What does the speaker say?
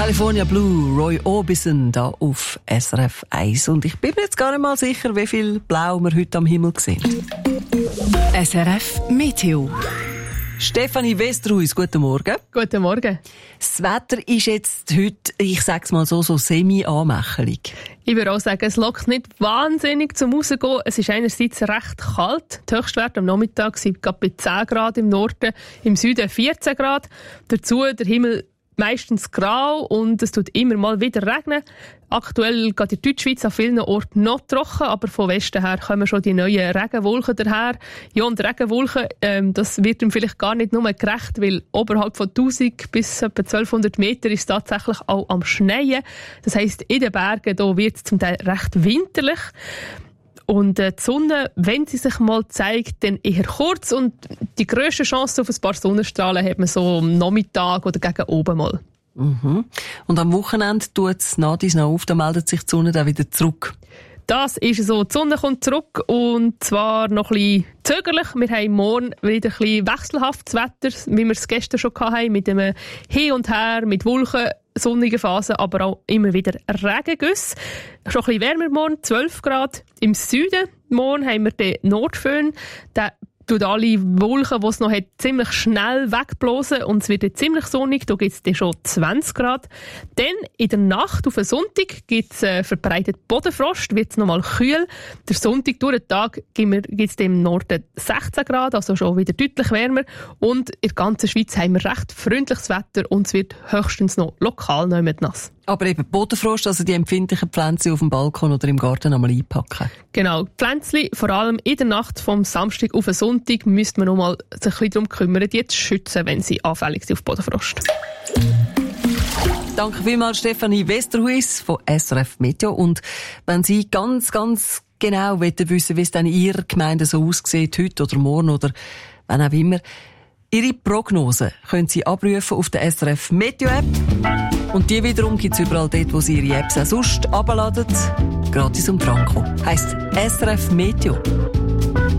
California Blue, Roy Orbison, da auf SRF 1. Und ich bin mir jetzt gar nicht mal sicher, wie viel Blau wir heute am Himmel sehen. SRF Meteo. Stefanie Westerhuis, guten Morgen. Guten Morgen. Das Wetter ist jetzt heute, ich sag's mal so semi-anmächelig. Ich würde auch sagen, es lockt nicht wahnsinnig zum Rausgehen. Es ist einerseits recht kalt. Die Höchstwerte am Nachmittag sind gerade bei 10 Grad im Norden, im Süden 14 Grad. Dazu der Himmel meistens grau und es tut immer mal wieder regnen. Aktuell geht in Deutschschweiz an vielen Orten noch trocken, aber von Westen her kommen schon die neuen Regenwolken daher. Ja, und Regenwolken, das wird ihm vielleicht gar nicht nur gerecht, weil oberhalb von 1000 bis etwa 1200 Meter ist es tatsächlich auch am Schneien. Das heisst, in den Bergen da wird es zum Teil recht winterlich. Und die Sonne, wenn sie sich mal zeigt, dann eher kurz und die grösste Chance auf ein paar Sonnenstrahlen hat man so am Nachmittag oder gegen oben mal. Mhm. Und am Wochenende tut es nach dies noch auf, dann meldet sich die Sonne dann wieder zurück. Das ist so. Die Sonne kommt zurück und zwar noch ein bisschen zögerlich. Wir haben morgen wieder ein bisschen wechselhaftes Wetter, wie wir es gestern schon hatten, mit dem Hin und Her, mit Wolken, sonnige Phasen, aber auch immer wieder Regengüsse. Schon ein bisschen wärmer morgen, 12 Grad im Süden. Morgen haben wir den Nordföhn. Der tut alle Wolken, die es noch hat, ziemlich schnell wegblasen und es wird dann ziemlich sonnig. Da gibt es dann schon 20 Grad. Dann in der Nacht auf den Sonntag gibt es verbreitet Bodenfrost, wird es nochmal kühl. Der Sonntag durch den Tag gibt es im Norden 16 Grad, also schon wieder deutlich wärmer. Und in der ganzen Schweiz haben wir recht freundliches Wetter und es wird höchstens noch lokal noch mit nass. Aber eben Bodenfrost, also die empfindlichen Pflänzchen auf dem Balkon oder im Garten einmal einpacken. Genau, die Pflänzchen, vor allem in der Nacht vom Samstag auf den Sonntag, müsste man noch mal sich ein bisschen darum kümmern, die zu schützen, wenn sie anfällig sind auf Bodenfrost. Danke vielmals, Stefanie Westerhuis von SRF Meteo. Und wenn Sie ganz genau wissen, wie es dann in Ihrer Gemeinde so aussieht, heute oder morgen oder wann auch immer, Ihre Prognose können Sie abrufen auf der SRF Meteo App. Und die wiederum gibt es überall dort, wo Sie Ihre Apps auch sonst runterladen. Gratis und franko. Heisst SRF Meteo.